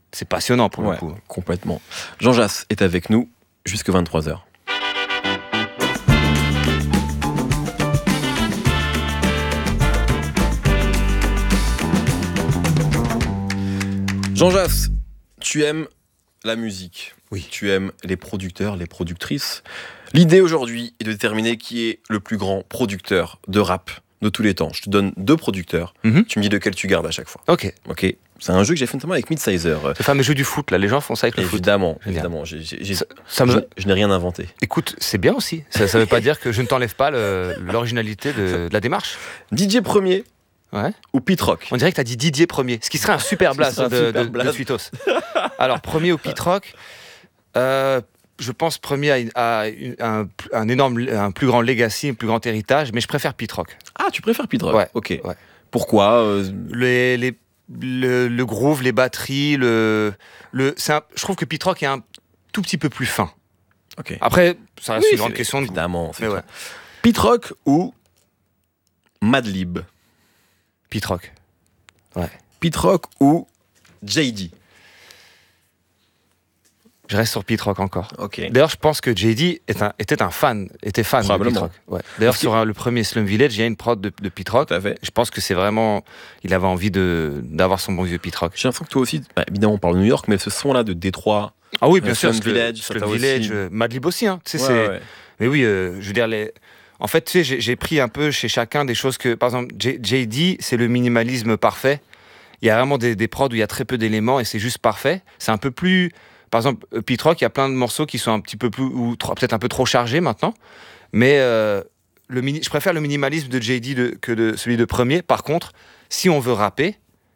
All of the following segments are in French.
c'est passionnant pour le coup. Complètement. Jean Jass est avec nous jusqu'à 23h. Jean Jass, tu aimes la musique. Oui. Tu aimes les producteurs, les productrices. L'idée aujourd'hui est de déterminer qui est le plus grand producteur de rap de tous les temps. Je te donne 2 producteurs. Tu me dis lequel tu gardes à chaque fois. Ok. C'est un jeu que j'ai fait notamment avec Midsizer. Le fameux jeu du foot, là, les gens font ça avec le foot. Évidemment. Je n'ai rien inventé. Écoute, c'est bien aussi. Ça veut pas dire que je ne t'enlève pas l'originalité de la démarche. DJ Premier ou Pete Rock. On dirait que tu as dit Didier Premier, ce qui serait un super blast de Suitos. Alors, Premier ou Pete Rock, je pense Premier a un plus grand legacy, un plus grand héritage, mais je préfère Pete Rock. Ah, tu préfères Pete Rock? Ouais. Ok. Ouais. Pourquoi le groove, les batteries, je trouve que Pete Rock est un tout petit peu plus fin. Ok. Après, ça reste une grande question de évidemment. goût. Ouais. Pete Rock ou Madlib? Pete Rock. Ouais. Pete Rock ou JD? Je reste sur Pete Rock encore. Ok. D'ailleurs, je pense que JD était fan de Pete Rock. Ouais. D'ailleurs, sur le premier Slum Village, il y a une prod de Pete Rock. Tout à fait. Je pense que c'est vraiment... Il avait envie d'avoir son bon vieux Pete Rock. J'ai l'impression que toi aussi, évidemment, on parle de New York, mais ce son-là de Détroit... Ah oui, bien sûr. Slum Village, Madlib aussi. Hein. Tu sais, Mais oui, je veux dire... En fait, tu sais, j'ai pris un peu chez chacun des choses que... Par exemple, JD, c'est le minimalisme parfait. Il y a vraiment des prods où il y a très peu d'éléments et c'est juste parfait. C'est un peu plus... Par exemple, Pete Rock, il y a plein de morceaux qui sont un petit peu plus... ou peut-être un peu trop chargés maintenant. Mais je préfère le minimalisme de JD que de celui de Premier. Par contre, si on veut rapper,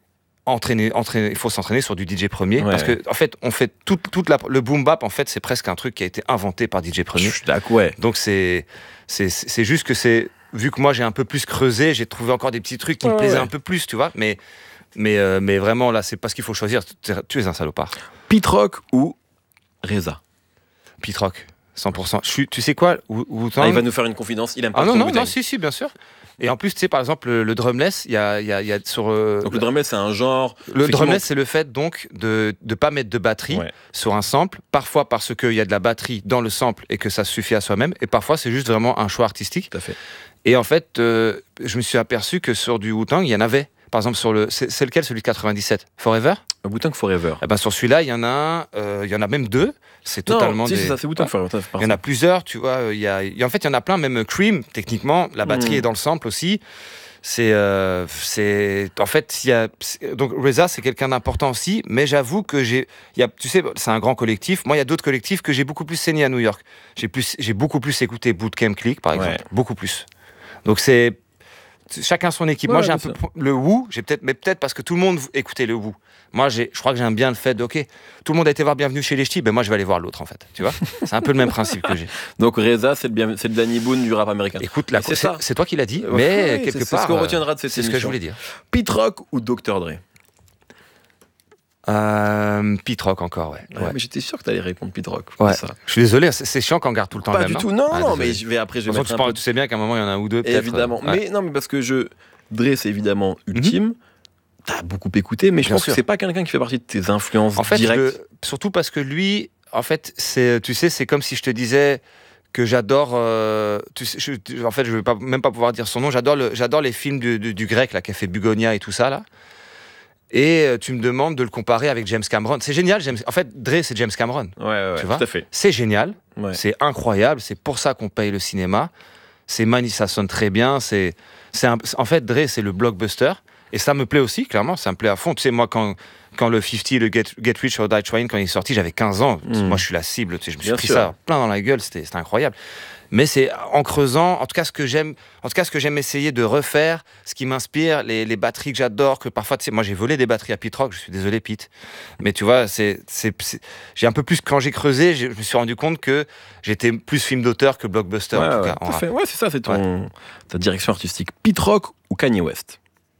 il faut s'entraîner sur du DJ Premier. Parce que, en fait, on fait le boom bap, en fait, c'est presque un truc qui a été inventé par DJ Premier. Je suis d'accord, ouais. Donc, c'est juste que c'est... Vu que moi, j'ai un peu plus creusé, j'ai trouvé encore des petits trucs qui me plaisaient un peu plus, tu vois. Mais vraiment, là, c'est pas ce qu'il faut choisir. Tu es un salopard. Pete Rock ou Reza? Pete Rock, 100%. Tu sais quoi, il va nous faire une confidence, il aime pas non, si, bien sûr. Et en plus, tu sais, par exemple, le drumless, il y a sur... Donc le drumless, c'est un genre... Le drumless, c'est le fait, donc, de pas mettre de batterie sur un sample, parfois parce qu'il y a de la batterie dans le sample et que ça suffit à soi-même, et parfois, c'est juste vraiment un choix artistique. Tout à fait. Et en fait, je me suis aperçu que sur du Wu-Tang, il y en avait. Par exemple, c'est lequel, celui de 97? Forever? Wu-Tang Forever. Eh ben, sur celui-là, il y en a même 2. C'est totalement c'est ça, c'est Wu-Tang Forever. Il y en a plusieurs, tu vois. En fait, il y en a plein, même Cream, techniquement. La batterie est dans le sample aussi. En fait, donc Reza, c'est quelqu'un d'important aussi, mais j'avoue que tu sais, c'est un grand collectif. Moi, il y a d'autres collectifs que j'ai beaucoup plus saigné à New York. J'ai beaucoup plus écouté Bootcamp Click, par exemple. Beaucoup plus. Donc, c'est... Chacun son équipe. Moi, j'ai un peu le Wu, mais peut-être parce que tout le monde écoutait le Wu. Moi, je crois que j'aime bien le fait de, ok, tout le monde a été voir Bienvenue chez les Ch'tis, ben moi, je vais aller voir l'autre, en fait. Tu vois, c'est un peu le même principe que j'ai. Donc Reza, c'est le Danny Boone du rap américain. Écoute, c'est toi qui l'as dit, mais quelque part, c'est ce qu'on retiendra de cette émission. C'est ce que je voulais dire. Pete Rock ou Dr. Dre? Pete Rock encore, ouais. Mais j'étais sûr que t'allais répondre Pete Rock. Ça. Je suis désolé, c'est chiant qu'on garde tout le temps pas le même. Pas du tout, non, mais je vais mettre tu sais bien qu'à un moment il y en a un ou deux. Évidemment, mais parce que Dre, c'est évidemment ultime. T'as beaucoup écouté, mais je pense que c'est pas quelqu'un qui fait partie de tes influences directes. Surtout parce que lui, en fait, c'est comme si je te disais que j'adore. En fait, je vais même pas pouvoir dire son nom. J'adore les films du grec là, qui a fait Bugonia et tout ça là. Et tu me demandes de le comparer avec James Cameron. C'est génial, En fait, Dre, c'est James Cameron. Ouais, tu vois, tout à fait. C'est génial, c'est incroyable, c'est pour ça qu'on paye le cinéma. C'est magnifique, ça sonne très bien. En fait, Dre, c'est le blockbuster. Et ça me plaît aussi, clairement, ça me plaît à fond. Tu sais, moi, quand le 50, le Get Rich or Die Trying, quand il est sorti, j'avais 15 ans. Moi, je suis la cible. Tu sais, je me suis pris ça plein dans la gueule, c'était incroyable. Mais c'est en creusant, en tout cas, ce que j'aime essayer de refaire, ce qui m'inspire, les batteries que j'adore, que parfois, tu sais, moi, j'ai volé des batteries à Pete Rock, je suis désolé, Pete. Mais tu vois, j'ai un peu plus, quand j'ai creusé, je me suis rendu compte que j'étais plus film d'auteur que blockbuster, en tout cas. Tout à fait. Ouais, c'est ça, c'est ta direction artistique. Pete Rock ou Kanye West?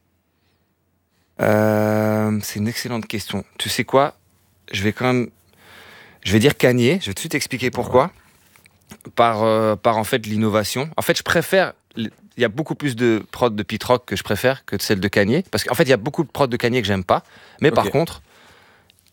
C'est une excellente question. Tu sais quoi? Je vais dire Kanye, je vais tout de suite expliquer pourquoi. Par en fait l'innovation. En fait, je préfère. Il y a beaucoup plus de prod de Pete Rock que je préfère que de celle de Kanye. Parce qu'en fait, il y a beaucoup de prod de Kanye que j'aime pas. Mais par contre,